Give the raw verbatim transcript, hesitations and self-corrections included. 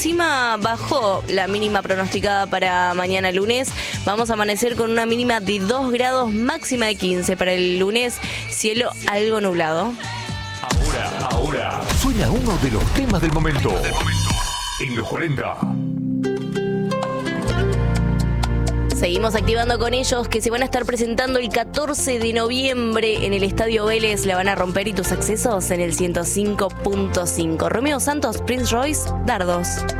Encima bajó la mínima pronosticada para mañana lunes. Vamos a amanecer con una mínima de dos grados, máxima de quince. Para el lunes, cielo algo nublado. Ahora, ahora, suena uno de los temas del momento. En los cuarenta. Seguimos activando con ellos, que se van a estar presentando el catorce de noviembre en el Estadio Vélez. La van a romper y tus accesos en el ciento cinco punto cinco. Romeo Santos, Prince Royce, Dardos.